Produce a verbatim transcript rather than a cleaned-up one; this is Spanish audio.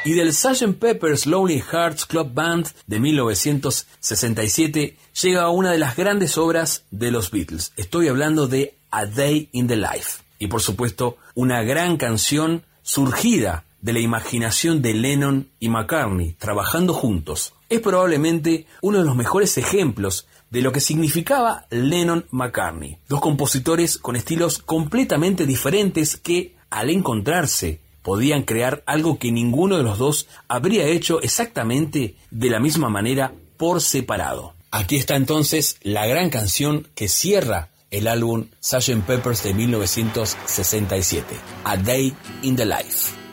Y del sergeant Pepper's Lonely Hearts Club Band de mil novecientos sesenta y siete llega una de las grandes obras de los Beatles. Estoy hablando de A Day in the Life. Y por supuesto, una gran canción surgida de la imaginación de Lennon y McCartney trabajando juntos. Es probablemente uno de los mejores ejemplos de lo que significaba Lennon-McCartney. Dos compositores con estilos completamente diferentes que, al encontrarse, podían crear algo que ninguno de los dos habría hecho exactamente de la misma manera por separado. Aquí está entonces la gran canción que cierra el álbum sergeant Pepper's de mil novecientos sesenta y siete, A Day in the Life.